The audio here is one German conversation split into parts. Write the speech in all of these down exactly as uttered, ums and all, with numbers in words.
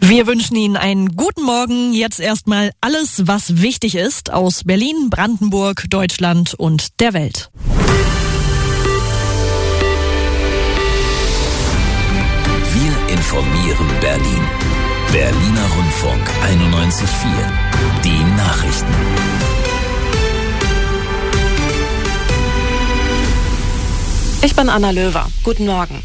Wir wünschen Ihnen einen guten Morgen. Jetzt erstmal alles, was wichtig ist aus Berlin, Brandenburg, Deutschland und der Welt. Wir informieren Berlin. Berliner Rundfunk einundneunzig Komma vier. Die Nachrichten. Ich bin Anna Löwer. Guten Morgen.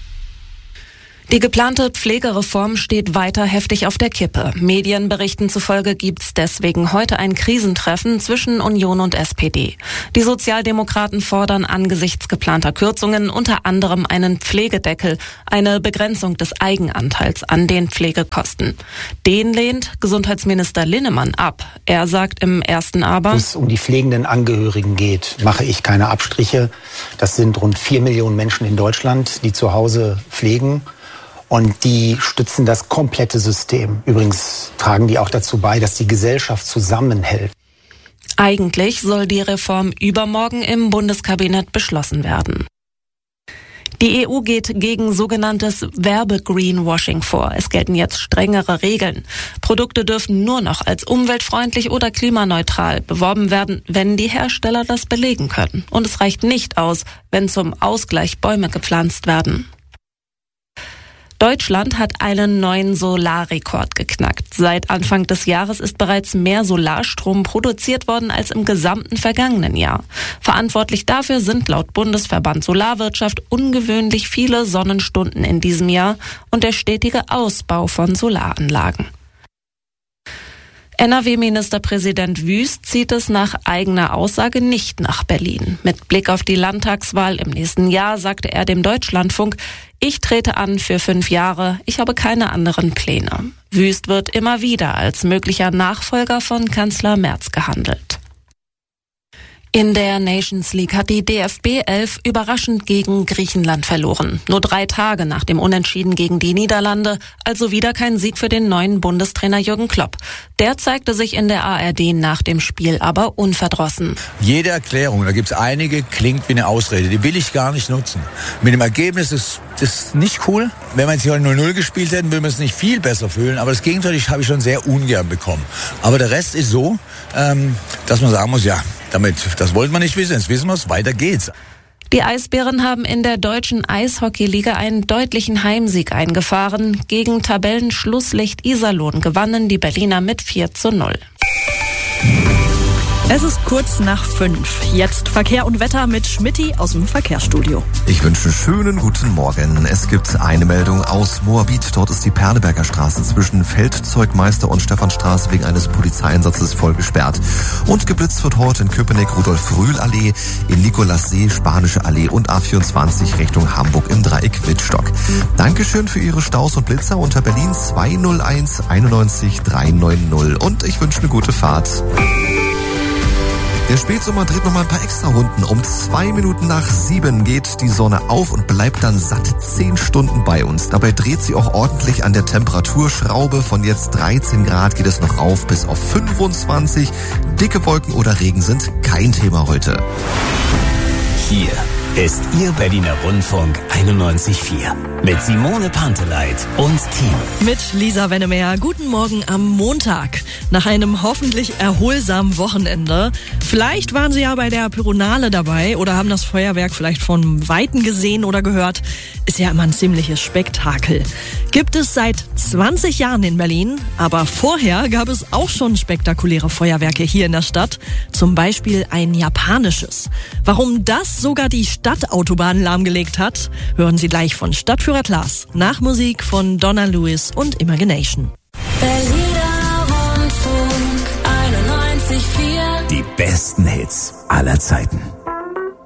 Die geplante Pflegereform steht weiter heftig auf der Kippe. Medienberichten zufolge gibt's deswegen heute ein Krisentreffen zwischen Union und S P D. Die Sozialdemokraten fordern angesichts geplanter Kürzungen unter anderem einen Pflegedeckel, eine Begrenzung des Eigenanteils an den Pflegekosten. Den lehnt Gesundheitsminister Linnemann ab. Er sagt im ersten Aber: Wenn es um die pflegenden Angehörigen geht, mache ich keine Abstriche. Das sind rund vier Millionen Menschen in Deutschland, die zu Hause pflegen. Und die stützen das komplette System. Übrigens tragen die auch dazu bei, dass die Gesellschaft zusammenhält. Eigentlich soll die Reform übermorgen im Bundeskabinett beschlossen werden. Die E U geht gegen sogenanntes Werbe-Greenwashing vor. Es gelten jetzt strengere Regeln. Produkte dürfen nur noch als umweltfreundlich oder klimaneutral beworben werden, wenn die Hersteller das belegen können. Und es reicht nicht aus, wenn zum Ausgleich Bäume gepflanzt werden. Deutschland hat einen neuen Solarrekord geknackt. Seit Anfang des Jahres ist bereits mehr Solarstrom produziert worden als im gesamten vergangenen Jahr. Verantwortlich dafür sind laut Bundesverband Solarwirtschaft ungewöhnlich viele Sonnenstunden in diesem Jahr und der stetige Ausbau von Solaranlagen. N R W-Ministerpräsident Wüst zieht es nach eigener Aussage nicht nach Berlin. Mit Blick auf die Landtagswahl im nächsten Jahr sagte er dem Deutschlandfunk: Ich trete an für fünf Jahre, ich habe keine anderen Pläne. Wüst wird immer wieder als möglicher Nachfolger von Kanzler Merz gehandelt. In der Nations League hat die D F B elf überraschend gegen Griechenland verloren. Nur drei Tage nach dem Unentschieden gegen die Niederlande, also wieder kein Sieg für den neuen Bundestrainer Jürgen Klopp. Der zeigte sich in der A R D nach dem Spiel aber unverdrossen. Jede Erklärung, da gibt es einige, klingt wie eine Ausrede. Die will ich gar nicht nutzen. Mit dem Ergebnis ist das nicht cool. Wenn wir jetzt hier null null gespielt hätten, würden wir es nicht viel besser fühlen. Aber das Gegenteil habe ich schon sehr ungern bekommen. Aber der Rest ist so, ähm, dass man sagen muss, ja, damit, das wollten wir nicht wissen, jetzt wissen wir es, weiter geht's. Die Eisbären haben in der deutschen Eishockeyliga einen deutlichen Heimsieg eingefahren. Gegen Tabellenschlusslicht Iserlohn gewannen die Berliner mit vier zu null. Es ist kurz nach fünf. Jetzt Verkehr und Wetter mit Schmitty aus dem Verkehrsstudio. Ich wünsche einen schönen guten Morgen. Es gibt eine Meldung aus Moabit. Dort ist die Perleberger Straße zwischen Feldzeugmeister und Stephanstraße wegen eines Polizeieinsatzes voll gesperrt. Und geblitzt wird heute in Köpenick Rudolf-Rühl-Allee, in Nikolassee Spanische Allee und A vierundzwanzig Richtung Hamburg im Dreieck Wittstock. Dankeschön für Ihre Staus und Blitzer unter Berlin zwei null eins einundneunzig drei neun null. Und ich wünsche eine gute Fahrt. Der Spätsommer dreht noch mal ein paar extra Runden. Um zwei Minuten nach sieben geht die Sonne auf und bleibt dann satt zehn Stunden bei uns. Dabei dreht sie auch ordentlich an der Temperaturschraube. Von jetzt dreizehn Grad geht es noch rauf bis auf fünfundzwanzig. Dicke Wolken oder Regen sind kein Thema heute. Hier ist Ihr Berliner Rundfunk einundneunzig Komma vier mit Simone Panteleit und Team. Mit Lisa Wennemer. Guten Morgen am Montag. Nach einem hoffentlich erholsamen Wochenende. Vielleicht waren Sie ja bei der Pyronale dabei oder haben das Feuerwerk vielleicht von Weitem gesehen oder gehört. Ist ja immer ein ziemliches Spektakel. Gibt es seit zwanzig Jahren in Berlin, aber vorher gab es auch schon spektakuläre Feuerwerke hier in der Stadt. Zum Beispiel ein japanisches. Warum das sogar die Stadtautobahn lahmgelegt hat, hören Sie gleich von Stadtführer Klaas. Nach Musik von Donna Lewis und Imagination. Berliner Rundfunk einundneunzig Komma vier. Die besten Hits aller Zeiten.